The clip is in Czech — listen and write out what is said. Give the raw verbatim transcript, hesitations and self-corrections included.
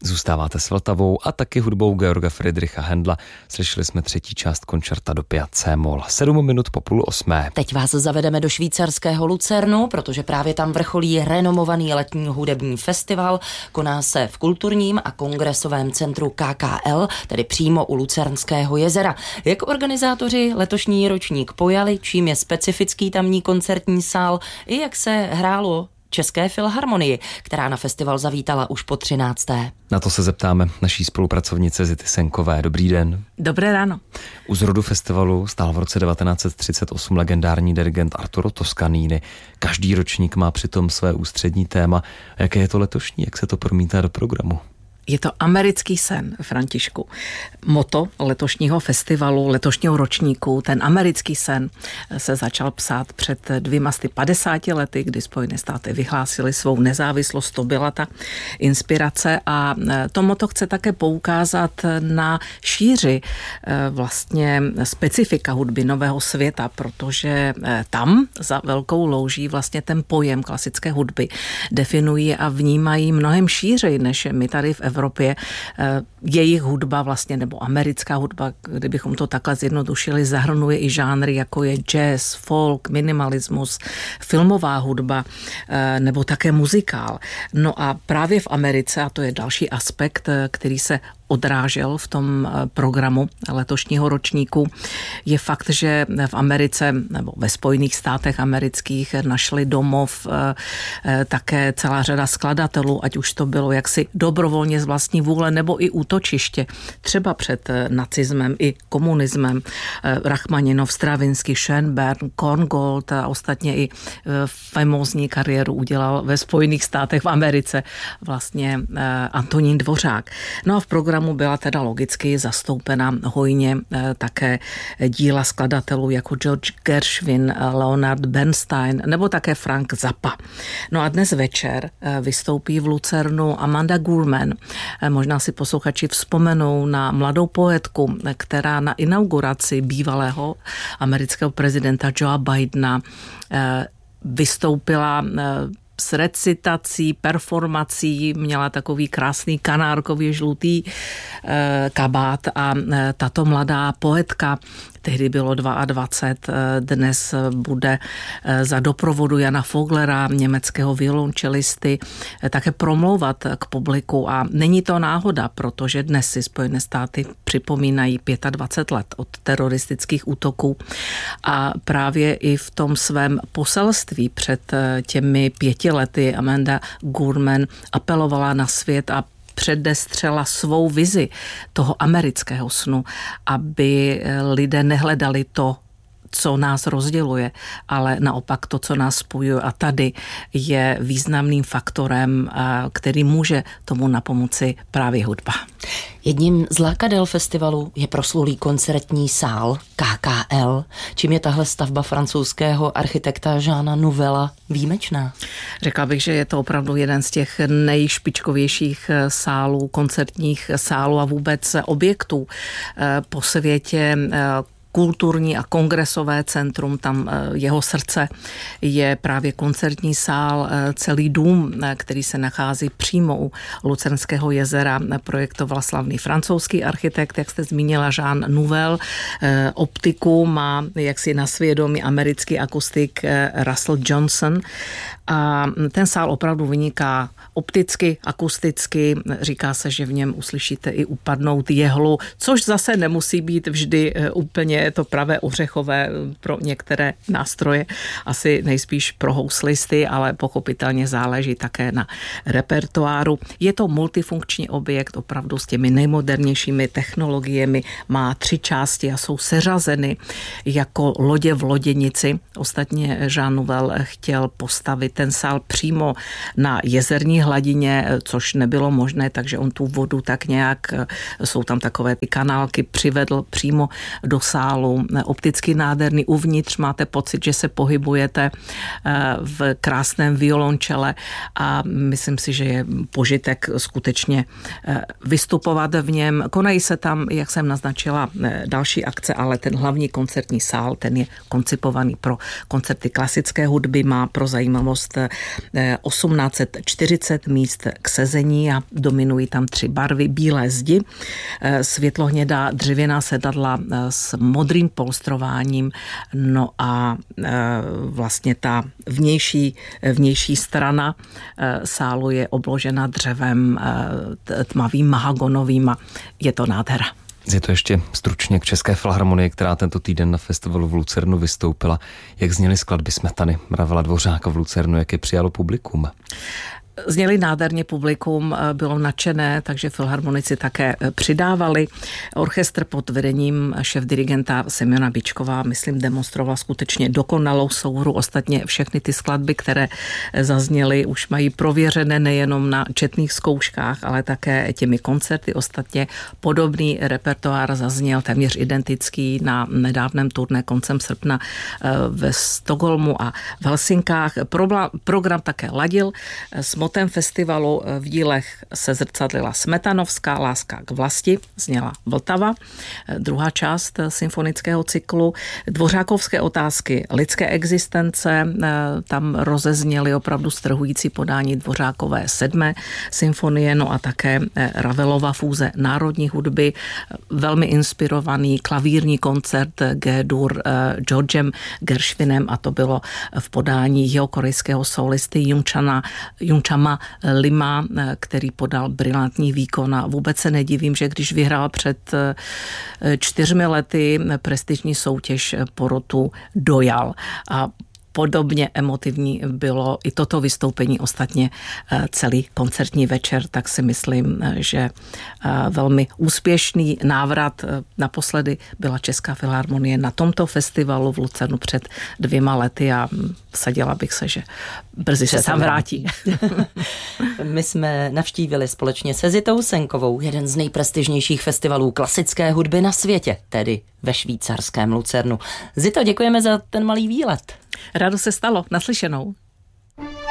Zůstáváte s Vltavou a taky hudbou Georga Friedricha Händla. Slyšeli jsme třetí část koncerta do pět C-moll. Sedm minut po půl osmé. Teď vás zavedeme do švýcarského Lucernu, protože právě tam vrcholí renomovaný letní hudební festival. Koná se v kulturním a kongresovém centru K K L, tedy přímo u Lucernského jezera. Jak organizátoři letošní ročník pojali, čím je specifický tamní koncertní sál i jak se hrálo České filharmonii, která na festival zavítala už po třinácté. Na to se zeptáme naší spolupracovnice Zity Senkové. Dobrý den. Dobré ráno. U zrodu festivalu stál v roce devatenáct set třicet osm legendární dirigent Arturo Toscanini. Každý ročník má přitom své ústřední téma. Jaké je to letošní? Jak se to promítá do programu? Je to americký sen, Františku. Motto letošního festivalu, letošního ročníku, ten americký sen se začal psát před dvěma sty padesáti lety, kdy Spojené státy vyhlásily svou nezávislost, to byla ta inspirace a to motto chce také poukázat na šíři vlastně specifika hudby nového světa, protože tam za velkou louží vlastně ten pojem klasické hudby definují a vnímají mnohem šířej, než my tady v Evropě. Evropě jejich hudba vlastně, nebo americká hudba, kdybychom to takhle zjednodušili, zahrnuje i žánry, jako je jazz, folk, minimalismus, filmová hudba nebo také muzikál. No a právě v Americe, a to je další aspekt, který se odrážel v tom programu letošního ročníku, je fakt, že v Americe nebo ve Spojených státech amerických našli domov také celá řada skladatelů, ať už to bylo jaksi dobrovolně z vlastní vůle nebo i útočiště. Třeba před nacismem i komunismem. Rachmaninov, Stravinsky, Schönberg, Korngold a ostatně i famózní kariéru udělal ve Spojených státech v Americe vlastně Antonín Dvořák. No a v programu byla teda logicky zastoupena hojně také díla skladatelů jako George Gershwin, Leonard Bernstein nebo také Frank Zappa. No a dnes večer vystoupí v Lucernu Amanda Gorman. Možná si posluchači vzpomenou na mladou poetku, která na inauguraci bývalého amerického prezidenta Joea Bidena vystoupila s recitací, performací, měla takový krásný kanárkově žlutý e, kabát a e, tato mladá poetka, tehdy bylo dvacet dva, dnes bude za doprovodu Jana Foglera, německého violončelisty, také promlouvat k publiku a není to náhoda, protože dnes si Spojené státy připomínají dvacet pět let od teroristických útoků a právě i v tom svém poselství před těmi pěti lety Amanda Gorman apelovala na svět a předestřela svou vizi toho amerického snu, aby lidé nehledali to, co nás rozděluje, ale naopak to, co nás spojuje. A tady je významným faktorem, který může tomu napomoci právě hudba. Jedním z lákadel festivalu je proslulý koncertní sál K K L. Čím je tahle stavba francouzského architekta Jeana Nouvella výjimečná? Řekla bych, že je to opravdu jeden z těch nejšpičkovějších sálů, koncertních sálů a vůbec objektů po světě. Kulturní a kongresové centrum, tam jeho srdce je právě koncertní sál, celý dům, který se nachází přímo u Lucernského jezera, projektoval slavný francouzský architekt, jak jste zmínila, Jean Nouvel. Optiku má jaksi na svědomí americký akustik Russell Johnson a ten sál opravdu vyniká opticky, akusticky. Říká se, že v něm uslyšíte i upadnout jehlu, což zase nemusí být vždy úplně to pravé ořechové pro některé nástroje, asi nejspíš pro houslisty, ale pochopitelně záleží také na repertoáru. Je to multifunkční objekt opravdu s těmi nejmodernějšími technologiemi, má tři části a jsou seřazeny jako lodě v loděnici. Ostatně Jean Nouvel chtěl postavit ten sál přímo na jezerní hladině, což nebylo možné, takže on tu vodu tak nějak, jsou tam takové ty kanálky, přivedl přímo do sálu. Opticky nádherný, uvnitř máte pocit, že se pohybujete v krásném violončele a myslím si, že je požitek skutečně vystupovat v něm. Konají se tam, jak jsem naznačila, další akce, ale ten hlavní koncertní sál, ten je koncipovaný pro koncerty klasické hudby, má pro zajímavost míst, osmnáct set čtyřicet míst k sezení a dominují tam tři barvy, bílé zdi, světlohnědá dřevěná sedadla s modrým polstrováním, no a vlastně ta vnější, vnější strana sálu je obložena dřevem tmavým mahagonovým a je to nádhera. Je to ještě stručně k České filharmonii, která tento týden na festivalu v Lucernu vystoupila. Jak zněly skladby Smetany, Ravela Dvořáka v Lucernu, jak je přijalo publikum? Zněli nádherně, publikum bylo nadšené, takže filharmonici také přidávali. Orchestr pod vedením šéfdirigenta Semjona Bičkova, myslím, demonstroval skutečně dokonalou souhru. Ostatně všechny ty skladby, které zazněly, už mají prověřené nejenom na četných zkouškách, ale také těmi koncerty. Ostatně podobný repertoár zazněl téměř identický na nedávném turné koncem srpna ve Stockholmu a v Helsinkách. Program také ladil s motem festivalu. V dílech se zrcadlila Smetanovská láska k vlasti, zněla Vltava, druhá část symfonického cyklu. Dvořákovské otázky lidské existence, tam rozezněly opravdu strhující podání Dvořákové sedmé symfonie, no a také Ravelova fúze národní hudby, velmi inspirovaný klavírní koncert G-dur Georgem Gershwinem, a to bylo v podání jihokorejského solisty Jungchana, Jungchama Lima, který podal brilantní výkon a vůbec se nedivím, že když vyhrál před čtyřmi lety prestižní soutěž porotu, dojal. A podobně emotivní bylo i toto vystoupení, ostatně celý koncertní večer, tak si myslím, že velmi úspěšný návrat. Naposledy byla Česká filharmonie na tomto festivalu v Lucernu před dvěma lety a vsadila bych se, že brzy se tam vrátí. My jsme navštívili společně se Zitou Senkovou jeden z nejprestižnějších festivalů klasické hudby na světě, tedy ve švýcarském Lucernu. Zito, děkujeme za ten malý výlet. Rádo se stalo. Naslyšenou.